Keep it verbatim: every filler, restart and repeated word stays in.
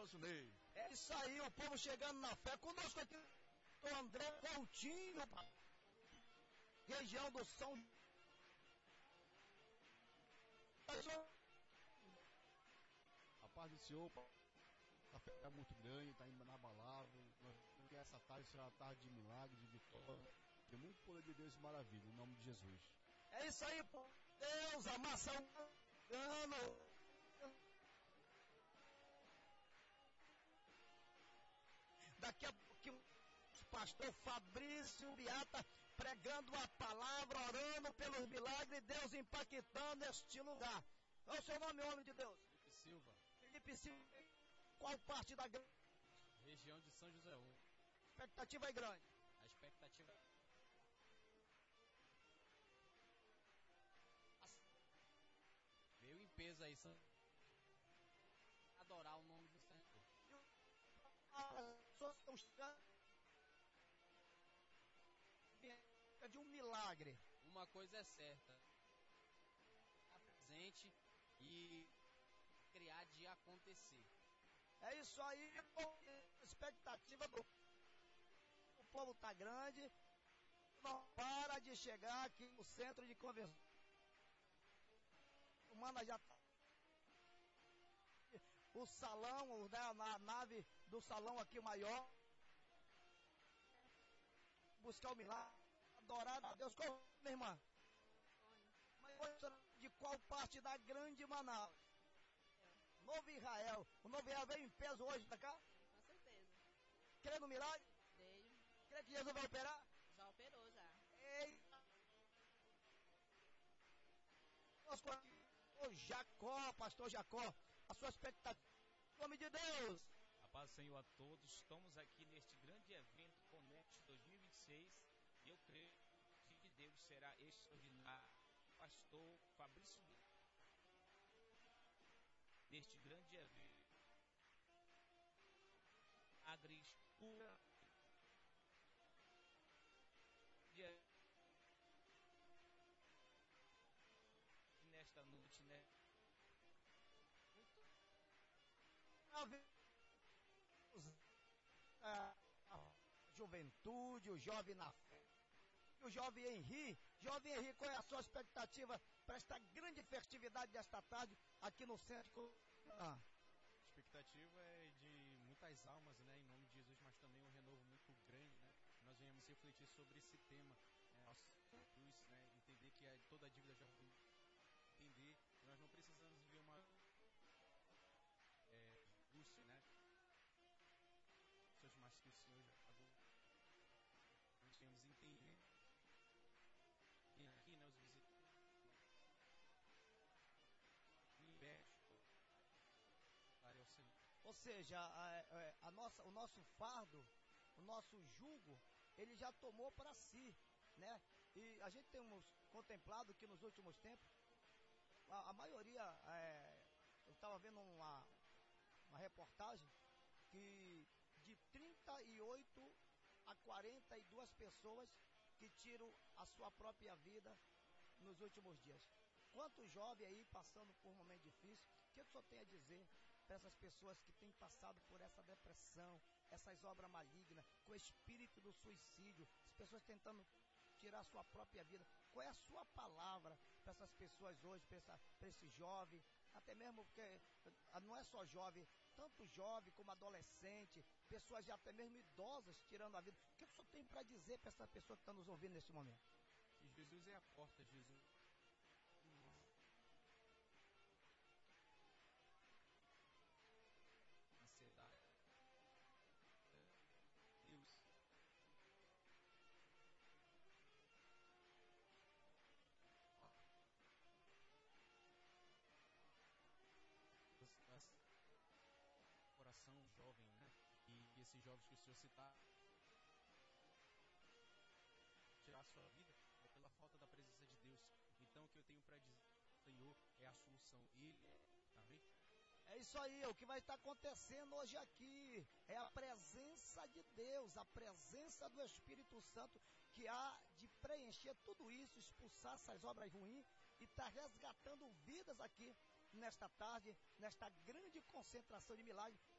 Nosso Ney. É isso aí, o povo chegando na fé. Conosco aqui o André Coutinho, região do São... A paz do Senhor, a fé é muito grande, está inabalável. Porque essa tarde será uma tarde de milagre, de vitória, de muito poder de Deus e maravilha, em nome de Jesus. É isso aí, pô. Deus, a maçã engano. Daqui a pouquinho, o pastor Fabrício Beata pregando a palavra, orando pelos milagres, Deus impactando este lugar. Qual é o seu nome, homem de Deus? Felipe Silva. Felipe Silva, qual parte da grande? Região de São José um. A expectativa é grande. A expectativa veio em peso aí, São... adorar o nome do Senhor. As pessoas estão chegando de um milagre. Uma coisa é certa, estar presente e criar de acontecer. É isso aí, a expectativa do o povo tá grande, não para de chegar aqui no centro de convenção. O Mana já tá. O salão, né, a nave do salão aqui maior. Buscar o milagre, adorar a Deus. Qual, minha irmã? Mas de qual parte da grande Manaus? Novo Israel. O Novo Israel veio em peso hoje pra cá? Com certeza. Crê no milagre? Veio. Crê que Jesus vai operar? Já operou, já. Eita! O Jacó, pastor Jacó, a sua expectativa, em nome de Deus. A paz do Senhor a todos. Estamos aqui neste grande evento Connect dois mil e vinte e seis e eu creio que Deus será extraordinário. Pastor Fabrício, neste grande evento, agris pura, nesta noite, né? A juventude, o jovem na fé. E o jovem Henri, jovem Henri, qual é a sua expectativa para esta grande festividade desta tarde aqui no centro? Ah. A expectativa é de muitas almas, né, em nome de Jesus, mas também um renovo muito grande, né? Nós venhamos refletir sobre esse tema, né, cruz, né, entender que a, toda a dívida já foi entender, nós não precisamos viver uma é, lúcia, né? Pessoas mais que o Senhor já pagou. Nós temos que entender. E aqui, né, os visitantes. Ou seja, a, a nossa, o nosso fardo, o nosso jugo, ele já tomou para si, né? E a gente temos contemplado que nos últimos tempos, a, a maioria, é, eu estava vendo uma, uma reportagem que de trinta e oito a quarenta e duas pessoas que tiram a sua própria vida nos últimos dias. Quantos jovens aí passando por um momento difícil, o que eu só tenho a dizer para essas pessoas que têm passado por essa depressão, essas obras malignas, com o espírito do suicídio, as pessoas tentando tirar a sua própria vida. Qual é a sua palavra para essas pessoas hoje, para esse jovem, até mesmo porque não é só jovem, tanto jovem como adolescente, pessoas já até mesmo idosas tirando a vida. O que eu só tenho para dizer para essa pessoa que está nos ouvindo neste momento? Que Jesus é a porta, Jesus. Ansiedade. Deus. Coração jovem, né? E esses jovens que o Senhor citar tirar a sua vida é pela falta da presença de Deus. Então o que eu tenho para dizer, Senhor, é a solução. Ele é, tá bem? É isso aí, o que vai estar acontecendo hoje aqui é a presença de Deus, a presença do Espírito Santo que há de preencher tudo isso, expulsar essas obras ruins e estar resgatando vidas aqui nesta tarde, nesta grande concentração de milagres